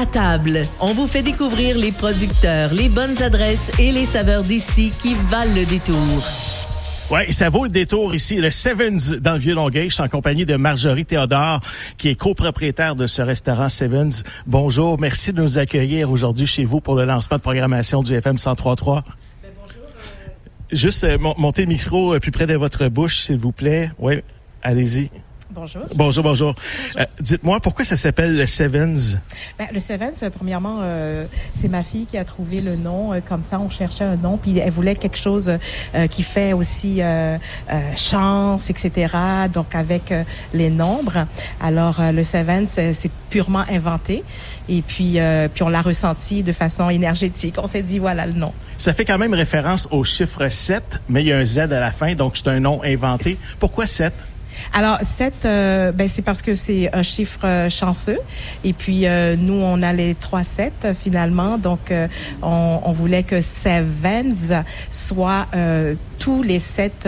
À table, on vous fait découvrir les producteurs, les bonnes adresses et les saveurs d'ici qui valent le détour. Oui, ça vaut le détour ici, le Sevens dans le Vieux-Longueuil. Je suis en compagnie de Marjorie Théodore, qui est copropriétaire de ce restaurant Sevens. Bonjour, merci de nous accueillir aujourd'hui chez vous pour le lancement de programmation du FM 103.3. Bonjour. Juste montez le micro plus près de votre bouche, s'il vous plaît. Oui, allez-y. Bonjour. Bonjour. Dites-moi, pourquoi ça s'appelle le Sevens? Le Sevens, premièrement, c'est ma fille qui a trouvé le nom. Comme ça, on cherchait un nom, puis elle voulait quelque chose qui fait aussi chance, etc. Donc, avec les nombres. Alors, le Sevens, c'est purement inventé. Et puis on l'a ressenti de façon énergétique. On s'est dit, voilà le nom. Ça fait quand même référence au chiffre 7, mais il y a un Z à la fin, donc c'est un nom inventé. Pourquoi 7? Alors, 7, c'est parce que c'est un chiffre chanceux. Et puis, nous, on a les 3-7, finalement. Donc, on voulait que Sevens soit tous les 7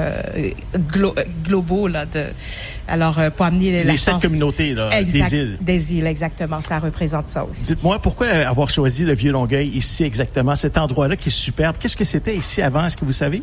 globaux, là, alors, pour amener la les chance. 7 communautés, là, exact, des îles. Des îles, exactement. Ça représente ça aussi. Dites-moi, pourquoi avoir choisi le Vieux-Longueuil ici exactement, cet endroit-là qui est superbe? Qu'est-ce que c'était ici avant? Est-ce que vous savez?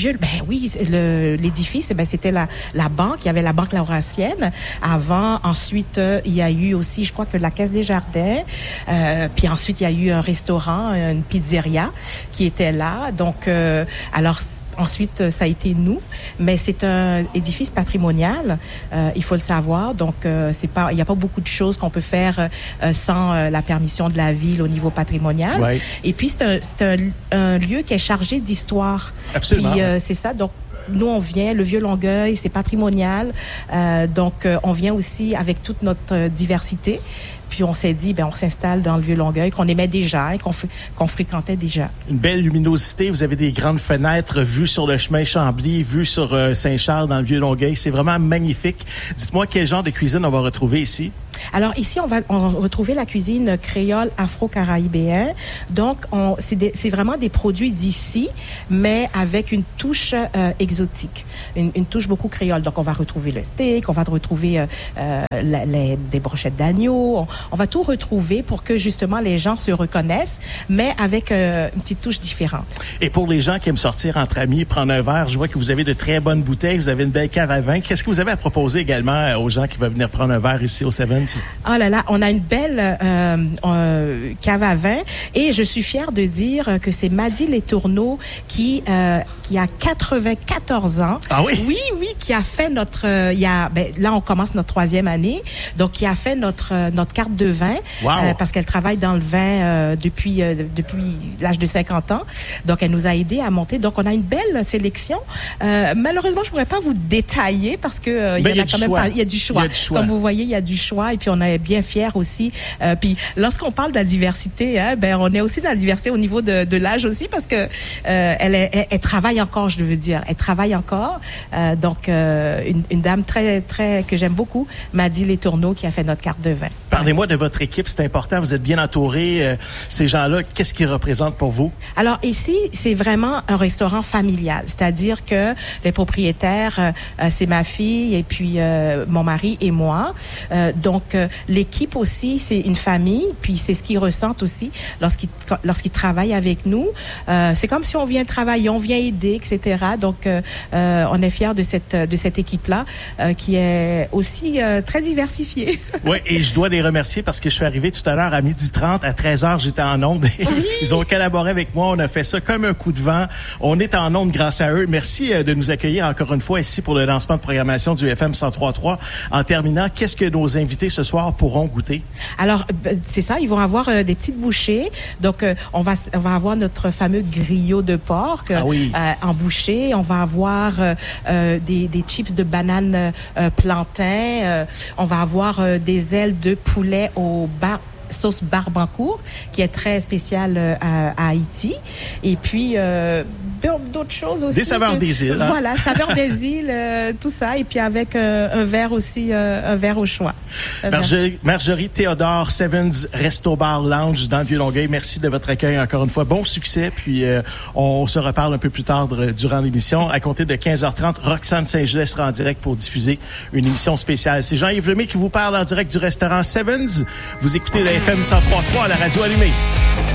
L'édifice, c'était la banque. Il y avait la Banque Laurentienne avant. Ensuite, il y a eu aussi, je crois que la Caisse des Jardins. Puis ensuite, il y a eu un restaurant, une pizzeria qui était là. Donc, ensuite, ça a été nous, mais c'est un édifice patrimonial, il faut le savoir. Donc, il n'y a pas beaucoup de choses qu'on peut faire sans la permission de la ville au niveau patrimonial. Ouais. Et puis, c'est un lieu qui est chargé d'histoire. Absolument. Puis, c'est ça. Donc, nous, on vient, le Vieux-Longueuil, c'est patrimonial. Donc, on vient aussi avec toute notre diversité. Puis on s'est dit, on s'installe dans le Vieux-Longueuil, qu'on aimait déjà et qu'on fréquentait déjà. Une belle luminosité. Vous avez des grandes fenêtres vues sur le chemin Chambly, vues sur Saint-Charles dans le Vieux-Longueuil. C'est vraiment magnifique. Dites-moi, quel genre de cuisine on va retrouver ici? Alors ici, on va retrouver la cuisine créole afro-caraïbéenne. Donc, c'est vraiment des produits d'ici, mais avec une touche exotique, une touche beaucoup créole. Donc, on va retrouver le steak, on va retrouver des brochettes d'agneau. On va tout retrouver pour que justement les gens se reconnaissent, mais avec une petite touche différente. Et pour les gens qui aiment sortir entre amis, prendre un verre, je vois que vous avez de très bonnes bouteilles, vous avez une belle cave à vin. Qu'est-ce que vous avez à proposer également aux gens qui veulent venir prendre un verre ici au Sevens? Oh là là, on a une belle cave à vin et je suis fière de dire que c'est Madi Letourneau qui a 94 ans. Ah oui? Oui, qui a fait notre... là, on commence notre 3e année, donc qui a fait notre carte de vin. Wow. Parce qu'elle travaille dans le vin depuis l'âge de 50 ans. Donc, elle nous a aidés à monter. Donc, on a une belle sélection. Malheureusement, je pourrais pas vous détailler parce que il y a du choix. Comme vous voyez, il y a du choix et puis on est bien fiers aussi. Puis lorsqu'on parle de la diversité, on est aussi dans la diversité au niveau de l'âge aussi parce que elle travaille encore, je veux dire. Elle travaille encore. Donc, une dame très, très, que j'aime beaucoup, Madi Letourneau, qui a fait notre carte de vin. Parlez-moi de votre équipe, c'est important. Vous êtes bien entouré. Ces gens-là, qu'est-ce qu'ils représentent pour vous? Alors ici, c'est vraiment un restaurant familial. C'est-à-dire que les propriétaires, c'est ma fille et puis mon mari et moi. Donc, l'équipe aussi, c'est une famille. Puis, c'est ce qu'ils ressentent aussi lorsqu'ils travaillent avec nous. C'est comme si on vient travailler, on vient aider, etc. Donc, on est fiers de cette équipe-là qui est aussi très diversifiée. Oui, et je dois les remercier parce que je suis arrivé tout à l'heure à 12h30. À 13h, j'étais en onde. Oui. Ils ont collaboré avec moi. On a fait ça comme un coup de vent. On est en onde grâce à eux. Merci de nous accueillir encore une fois ici pour le lancement de programmation du FM 103.3. En terminant, qu'est-ce que nos invités ce soir pourront goûter? Alors, c'est ça. Ils vont avoir des petites bouchées. Donc, on va avoir notre fameux griot de porc en bouchée. On va avoir des chips de banane plantain. On va avoir des ailes de poulet sauce Barbancourt, qui est très spéciale à Haïti. Et puis, d'autres choses aussi. Des saveurs des îles. Hein? Voilà, saveurs des îles, tout ça. Et puis avec un verre aussi, un verre au choix. Marjorie Théodore, Sevens Resto Bar Lounge dans le Vieux-Longueuil. Merci de votre accueil encore une fois. Bon succès. Puis on se reparle un peu plus tard durant l'émission. À compter de 15h30, Roxane Saint-Gelais sera en direct pour diffuser une émission spéciale. C'est Jean-Yves Lemay qui vous parle en direct du restaurant Sevens. Vous écoutez le FM 103.3 à la radio allumée.